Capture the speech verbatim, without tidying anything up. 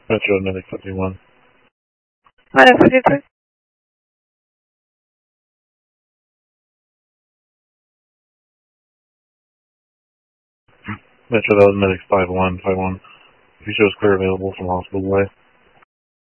Metro, medic fifty-one. Medic fifty-three. Metro, that was medic five one, five one. If you show us clear available from hospital way.